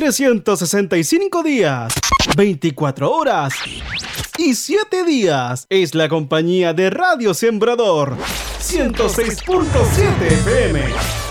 365 días, 24 horas y 7 días. Es la compañía de Radio Sembrador 106.7 FM.